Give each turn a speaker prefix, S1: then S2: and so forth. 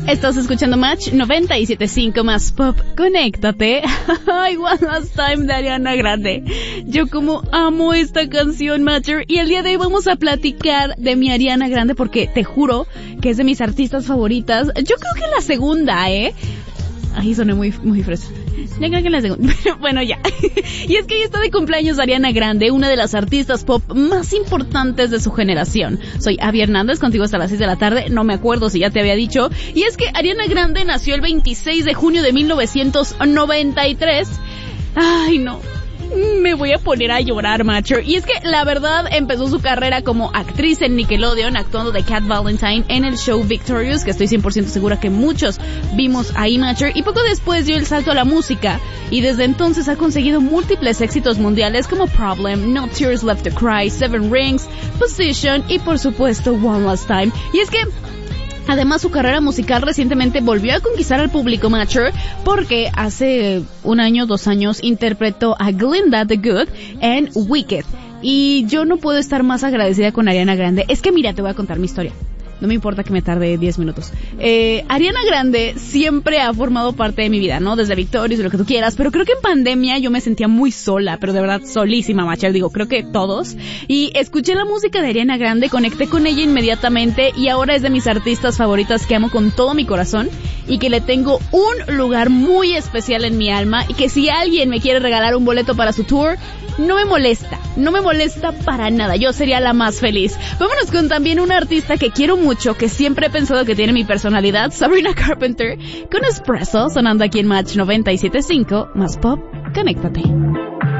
S1: Estás escuchando Match 97.5 más Pop. Conéctate. Ay, One Last Time de Ariana Grande. Yo como amo esta canción, Matcher. Y el día de hoy vamos a platicar de mi Ariana Grande porque te juro que es de mis artistas favoritas. Yo creo que la segunda, Ay, soné muy fresa. Yo creo que la segunda. Bueno, ya. Y es que ya está de cumpleaños Ariana Grande, una de las artistas pop más importantes de su generación. Soy Abby Hernández, contigo hasta las 6 de la tarde. No me acuerdo si ya te había dicho. Y es que Ariana Grande nació el 26 de junio de 1993. Ay, no. Me voy a poner a llorar, macho. Y es que la verdad empezó su carrera como actriz en Nickelodeon, actuando de Cat Valentine en el show Victorious, que estoy 100% segura que muchos vimos ahí, macho. Y poco después dio el salto a la música y desde entonces ha conseguido múltiples éxitos mundiales como Problem, No Tears Left to Cry, Seven Rings, Position y por supuesto One Last Time. Y es que además, su carrera musical recientemente volvió a conquistar al público mature porque hace 1 año, 2 años interpretó a Glinda the Good en Wicked. Y yo no puedo estar más agradecida con Ariana Grande. Es que mira, te voy a contar mi historia. No me importa que me tarde 10 minutos. Ariana Grande siempre ha formado parte de mi vida, ¿no? Desde Victorious, lo que tú quieras. Pero creo que en pandemia yo me sentía muy sola, pero de verdad solísima, macha. Digo, creo que todos. Y escuché la música de Ariana Grande, conecté con ella inmediatamente y ahora es de mis artistas favoritas que amo con todo mi corazón y que le tengo un lugar muy especial en mi alma y que si alguien me quiere regalar un boleto para su tour, no me molesta para nada. Yo sería la más feliz. Vámonos con también una artista que quiero mucho, que siempre he pensado que tiene mi personalidad, Sabrina Carpenter, con Espresso, sonando aquí en Match 97.5, más Pop. Conéctate.